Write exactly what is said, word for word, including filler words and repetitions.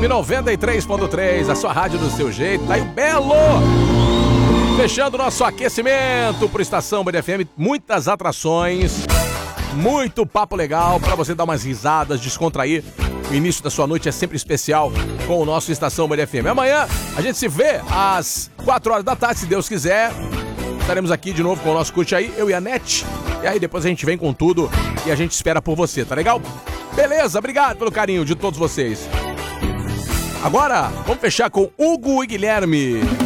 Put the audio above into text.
noventa e três ponto três, a sua rádio do seu jeito. Tá aí o Belo! Fechando o nosso aquecimento pro Estação Band F M. Muitas atrações, muito papo legal pra você dar umas risadas, descontrair. O início da sua noite é sempre especial com o nosso Estação Band F M. Amanhã a gente se vê às quatro horas da tarde, se Deus quiser. Estaremos aqui de novo com o nosso Curte Aí, eu e a Nete. E aí depois a gente vem com tudo e a gente espera por você, tá legal? Beleza, obrigado pelo carinho de todos vocês. Agora, vamos fechar com Hugo e Guilherme.